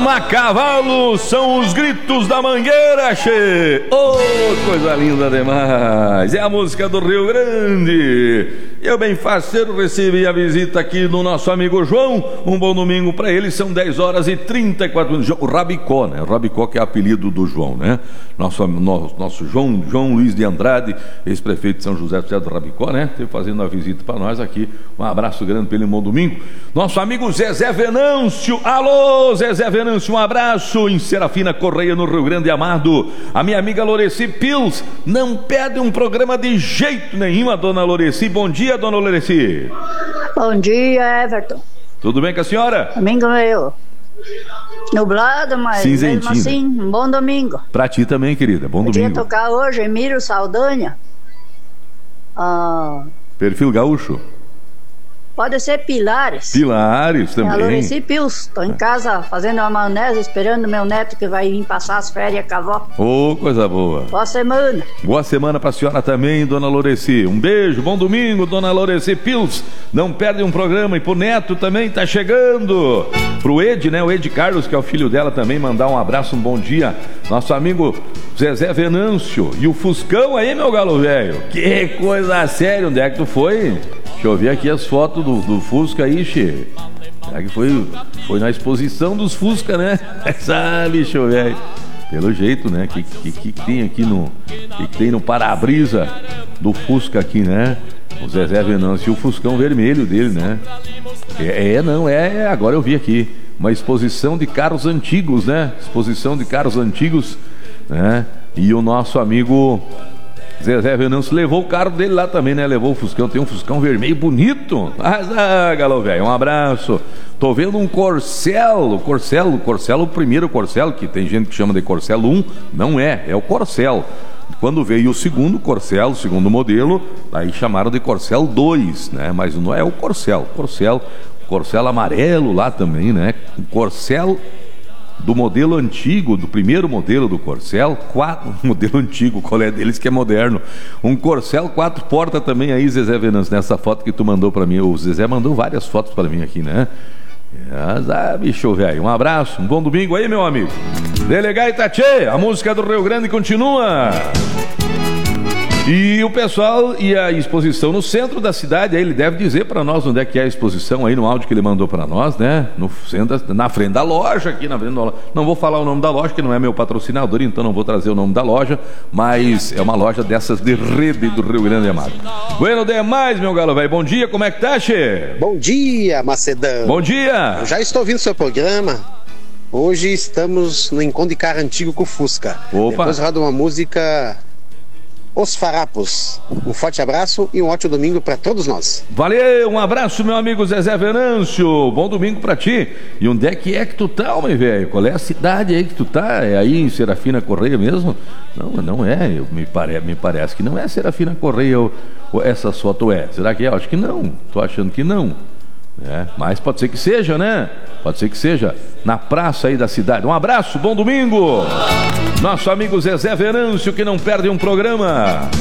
a cavalo são os gritos da mangueira, che. Oh, coisa linda demais. É a música do Rio Grande. Eu, bem faceiro, recebi a visita aqui do nosso amigo João. Um bom domingo pra ele, são 10 horas e 34 minutos. O Rabicó, né? O Rabicó, que é apelido do João, né? Nosso João Luiz de Andrade, ex-prefeito de São José do Rabicó, né? Esteve fazendo uma visita pra nós aqui. Um abraço grande pra ele, um bom domingo. Nosso amigo Zezé Venâncio. Alô, Zezé Venâncio, um abraço em Serafina Correia, no Rio Grande Amado. A minha amiga Loreci Pils não perde um programa de jeito nenhum, a dona Loreci. Bom dia, dona Loreci. Bom dia, Everton. Tudo bem com a senhora? Domingo meu. Nublado, mas cinzentinho, mesmo assim, um bom domingo. Pra ti também, querida, bom domingo. Podia tocar hoje Emílio Saldanha. Perfil gaúcho. Pode ser Pilares. Pilares também. É a Loreci Pils. Estou em casa fazendo uma maionese, esperando meu neto que vai vir passar as férias com a avó. Ô, coisa boa. Boa semana. Boa semana pra senhora também, dona Loreci. Um beijo, bom domingo, dona Loreci Pils. Não perde um programa. E pro neto também tá chegando. Pro Ed, né? O Ed Carlos, que é o filho dela também, mandar um abraço, um bom dia. Nosso amigo Zezé Venâncio. E o Fuscão aí, meu galo velho. Que coisa séria. Onde é que tu foi? Deixa eu ver aqui as fotos do Fusca aí, che. Será que foi na exposição dos Fusca, né? Sabe, deixa eu ver aí. Pelo jeito, né? Que tem aqui que tem no para-brisa do Fusca aqui, né? O Zezé Venâncio e o Fuscão vermelho dele, né? Agora eu vi aqui. Uma exposição de carros antigos, né? Exposição de carros antigos, né? E o nosso amigo Zezé Venâncio levou o carro dele lá também, né? Levou o Fuscão, tem um Fuscão vermelho bonito. Galo velho, um abraço. Tô vendo um Corcel, o primeiro Corcel, que tem gente que chama de Corcel 1, não é o Corcel. Quando veio o segundo Corcel, o segundo modelo, aí chamaram de Corcel 2, né? Mas não é o Corcel amarelo lá também, né? O Corcel do modelo antigo, do primeiro modelo do Corcel, modelo antigo, qual é deles que é moderno. Um Corcel 4 portas também aí, Zezé Venâncio, nessa foto que tu mandou pra mim. O Zezé mandou várias fotos pra mim aqui, né? Bicho velho, um abraço, um bom domingo aí, meu amigo. Delegado Itatê, a música do Rio Grande continua. E o pessoal e a exposição no centro da cidade, aí ele deve dizer para nós onde é que é a exposição aí no áudio que ele mandou para nós, né? No centro, na frente da loja, aqui na frente da loja. Não vou falar o nome da loja, que não é meu patrocinador, então não vou trazer o nome da loja, mas é uma loja dessas de rede do Rio Grande Amado. Bueno demais, meu galo velho. Bom dia, como é que tá, che? Bom dia, Macedão. Bom dia. Eu já estou ouvindo seu programa. Hoje estamos no encontro de carro antigo com o Fusca. Opa. Depois roda uma música Os Farrapos. Um forte abraço e um ótimo domingo para todos nós. Valeu, um abraço, meu amigo Zezé Venâncio. Bom domingo pra ti. E onde é que tu tá, homem velho? Qual é a cidade aí que tu tá? É aí em Serafina Correia mesmo? Não é. Me parece que não é Serafina Correia ou essa foto é. Será que é? Eu acho que não. Tô achando que não. Mas pode ser que seja, né? Pode ser que seja na praça aí da cidade. Um abraço, bom domingo. Nosso amigo Zezé Venâncio, que não perde um programa.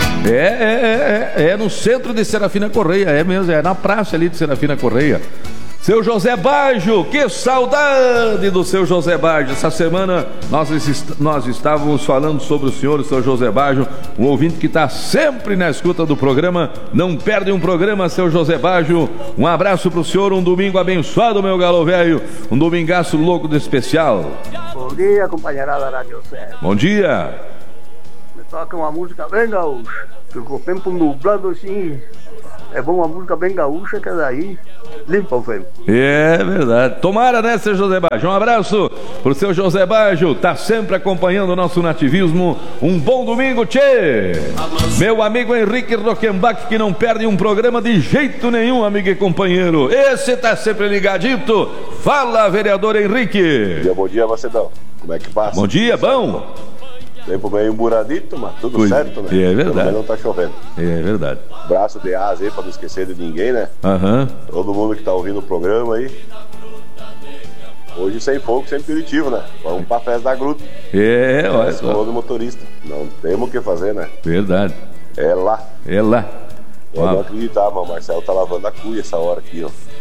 É no centro de Serafina Correia, é mesmo, é na praça ali de Serafina Correia. Seu José Baggio, que saudade do seu José Baggio. Essa semana nós estávamos falando sobre o senhor, o seu José Baggio, um ouvinte que está sempre na escuta do programa. Não perde um programa, seu José Baggio. Um abraço pro senhor, um domingo abençoado, meu galo velho. Um domingaço louco de especial. Bom dia, companheirada da Rádio Serra. Bom dia. Me toca uma música bem gaúcha. Ficou tempo nublado assim. É bom uma música bem gaúcha, que daí limpa o ferro. É verdade. Tomara, né, seu José Baggio? Um abraço pro seu José Baggio. Tá sempre acompanhando o nosso nativismo. Um bom domingo, tchê! Meu amigo Henrique Rockenbach, que não perde um programa de jeito nenhum, amigo e companheiro. Esse tá sempre ligadito. Fala, vereador Henrique. Bom dia, Macedão. Como é que passa? Bom dia, bom. Tempo meio emburadito, mas tudo certo, né? É verdade. Também não tá chovendo. É verdade. Braço de asa aí pra não esquecer de ninguém, né? Todo mundo que tá ouvindo o programa aí. Hoje sem fogo, sem aperitivo, né? Vamos pra festa da gruta. Olha só. Todo motorista. Não temos o que fazer, né? Verdade. É lá. É lá. Eu não acreditava, mas o Marcelo tá lavando a cuia essa hora aqui, ó.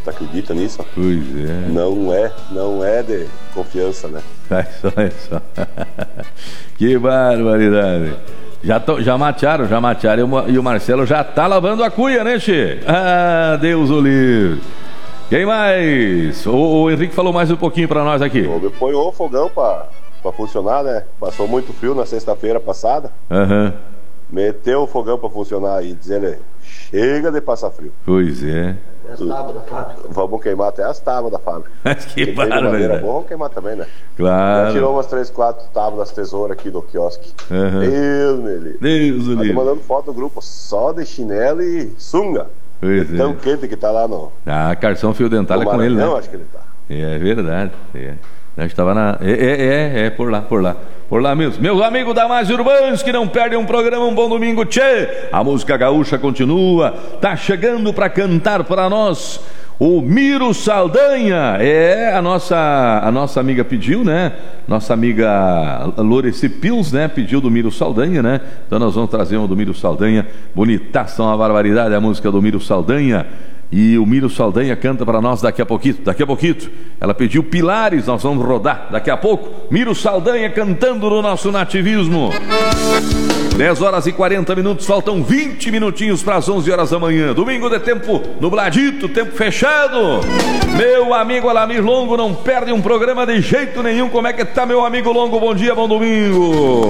Tu acredita nisso? Pois é. Não é de confiança, né? É só. Que barbaridade. Já matearam. E o Marcelo já tá lavando a cuia, né, Che? Ah, Deus o livre. Quem mais? O Henrique falou mais um pouquinho pra nós aqui. Põe o fogão pra funcionar, né? Passou muito frio na sexta-feira passada. Meteu o fogão pra funcionar e dizer, chega de passar frio. Pois é. Vamos queimar até as tábuas da fábrica. Que barbaridade. Vamos queimar também, né? Claro. Já tirou umas 3, 4 tábuas das tesouras aqui do quiosque. Deus o livre. Tô mandando foto do grupo só de chinelo e sunga. Tão quente que tá lá no... Carção Fio Dental é com ele, né? Não, acho que ele tá. É verdade. Nós estava na... por lá mesmo. Meus amigos da Mais Urbanos, que não perdem um programa, um bom domingo, tchê! A música gaúcha continua. Tá chegando para cantar para nós o Miro Saldanha. A nossa amiga pediu, né? Nossa amiga Loreci Pils, né? Pediu do Miro Saldanha, né? Então nós vamos trazer uma do Miro Saldanha. Bonitação, uma barbaridade, a música do Miro Saldanha. E o Miro Saldanha canta para nós daqui a pouquinho. Ela pediu Pilares, nós vamos rodar daqui a pouco. Miro Saldanha cantando no nosso nativismo. 10h40, faltam 20 minutinhos para as 11 horas da manhã. Domingo de tempo nubladito, tempo fechado. Meu amigo Alamir Longo não perde um programa de jeito nenhum. Como é que tá, meu amigo Longo? Bom dia, bom domingo.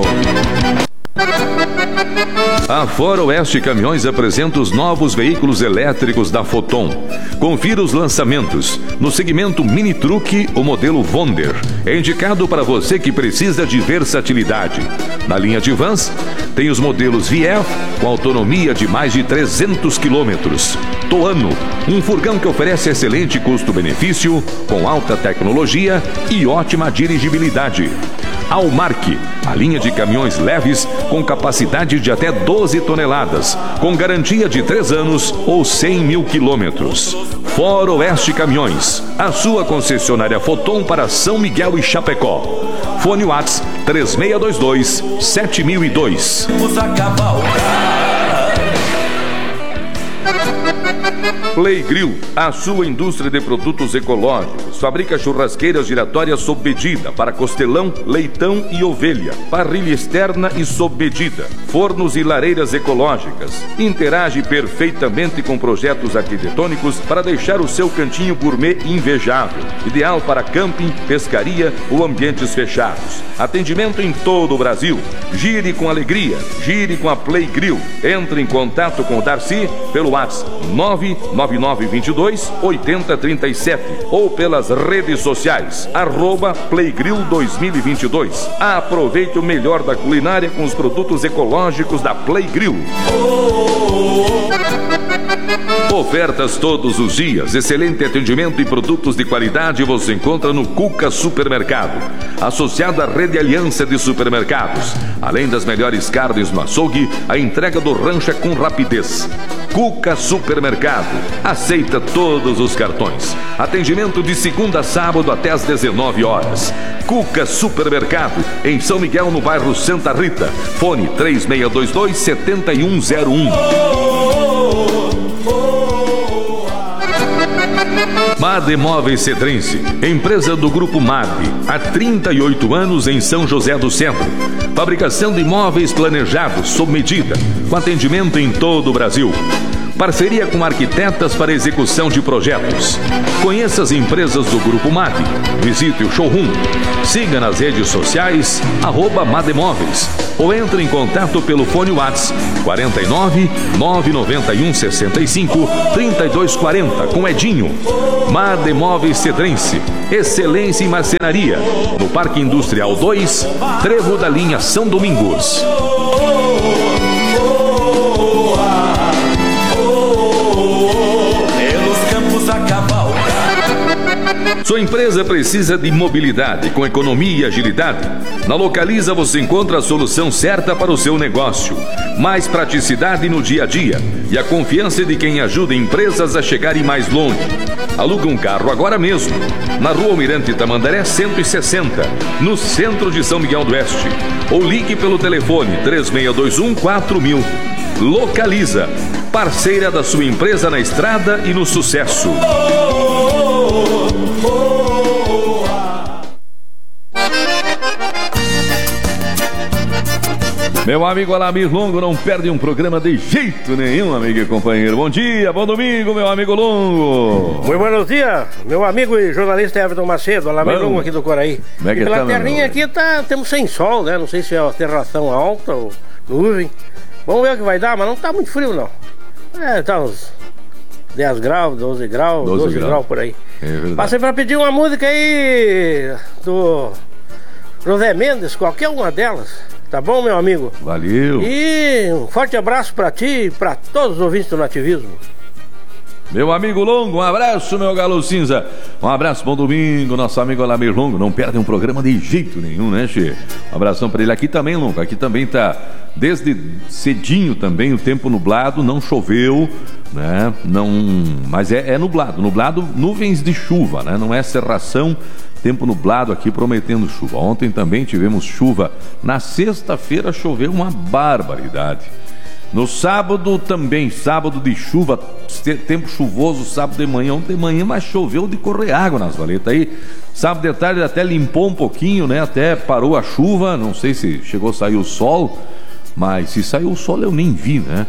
A Foroeste Caminhões apresenta os novos veículos elétricos da Foton. Confira os lançamentos. No segmento mini truque, o modelo Wonder é indicado para você que precisa de versatilidade. Na linha de vans, tem os modelos VF com autonomia de mais de 300 quilômetros. Toano, um furgão que oferece excelente custo-benefício, com alta tecnologia e ótima dirigibilidade. Almark, a linha de caminhões leves com capacidade de até 12 toneladas, com garantia de 3 anos ou 100 mil quilômetros. Foroeste Caminhões, a sua concessionária Foton para São Miguel e Chapecó. Fone WhatsApp 3622-7002. Play Grill, a sua indústria de produtos ecológicos. Fabrica churrasqueiras giratórias sob medida para costelão, leitão e ovelha. Parrilha externa e sob medida. Fornos e lareiras ecológicas. Interage perfeitamente com projetos arquitetônicos para deixar o seu cantinho gourmet invejável. Ideal para camping, pescaria ou ambientes fechados. Atendimento em todo o Brasil. Gire com alegria. Gire com a Play Grill. Entre em contato com o Darcy pelo WhatsApp 99922-8037 ou pelas redes sociais @Playgrill 2022. Aproveite o melhor da culinária com os produtos ecológicos da Play Grill. Ofertas todos os dias, excelente atendimento e produtos de qualidade você encontra no Cuca Supermercado, associado à Rede Aliança de Supermercados. Além das melhores carnes no açougue, a entrega do rancho é com rapidez. Cuca Supermercado, aceita todos os cartões. Atendimento de segunda a sábado até às 19 horas. Cuca Supermercado, em São Miguel, no bairro Santa Rita. Fone 3622-7101. Made Móveis Cedrense, empresa do Grupo Made, há 38 anos em São José do Centro. Fabricação de móveis planejados sob medida, com atendimento em todo o Brasil. Parceria com arquitetas para execução de projetos. Conheça as empresas do Grupo Made. Visite o showroom. Siga nas redes sociais @Mademóveis ou entre em contato pelo fone WhatsApp 49 991 65 3240 com Edinho. Made Móveis Cedrense, excelência em marcenaria, no Parque Industrial 2, Trevo da Linha São Domingos. Sua empresa precisa de mobilidade com economia e agilidade? Na Localiza você encontra a solução certa para o seu negócio. Mais praticidade no dia a dia e a confiança de quem ajuda empresas a chegarem mais longe. Aluga um carro agora mesmo. Na Rua Almirante Tamandaré 160, no centro de São Miguel do Oeste. Ou ligue pelo telefone 3621-4000. Localiza, parceira da sua empresa na estrada e no sucesso. Meu amigo Alamir Longo não perde um programa de jeito nenhum, amigo e companheiro. Bom dia, bom domingo, meu amigo Longo. Muito buenos dias, meu amigo e jornalista Everton Macedo, Alamir Longo aqui do Coraí. Como é que pela tá, terrinha aqui temos sem sol, né? Não sei se é a terração alta ou nuvem. Vamos ver o que vai dar, mas não tá muito frio não. Tá uns 10 graus, 12 graus, 12 graus por aí. É verdade. Passei pra pedir uma música aí do José Mendes, qualquer uma delas. Tá bom, meu amigo? Valeu. E um forte abraço pra ti e pra todos os ouvintes do Nativismo. Meu amigo Longo, um abraço, meu galo cinza. Um abraço, bom domingo, nosso amigo Alamir Longo. Não perde um programa de jeito nenhum, né, Che? Um abração pra ele. Aqui também, Longo, aqui também tá desde cedinho também, o tempo nublado, não choveu, né? Não, mas é nublado, nuvens de chuva, né? Não é cerração. Tempo nublado aqui prometendo chuva. Ontem também tivemos chuva. Na sexta-feira choveu uma barbaridade. No sábado também, sábado de chuva, tempo chuvoso, sábado de manhã. Ontem de manhã, mas choveu de correr água nas valetas aí. Sábado de tarde até limpou um pouquinho, né? Até parou a chuva. Não sei se chegou a sair o sol, mas se saiu o sol eu nem vi, né?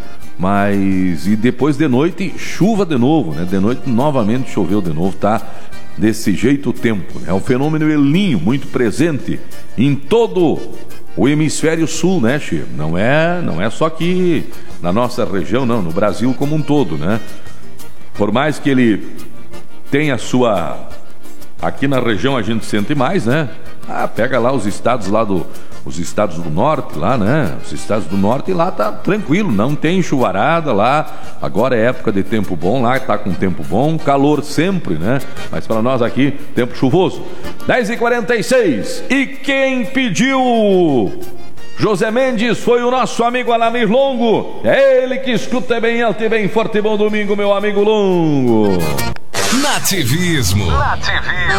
Mas e depois de noite, chuva de novo, né? De noite novamente choveu de novo, tá? Desse jeito o tempo, né? É um fenômeno El Niño muito presente em todo o hemisfério sul, né, Che? Não é só aqui na nossa região, não, no Brasil como um todo, né? Por mais que ele tenha sua... Aqui na região a gente sente mais, né? Pega lá os estados os estados do norte lá, né? Os estados do norte lá tá tranquilo, não tem chuvarada lá. Agora é época de tempo bom lá, tá com tempo bom, calor sempre, né? Mas para nós aqui, tempo chuvoso. 10h46. E quem pediu José Mendes foi o nosso amigo Alamir Longo. É ele que escuta bem alto e bem forte. Bom domingo, meu amigo Longo. Nativismo.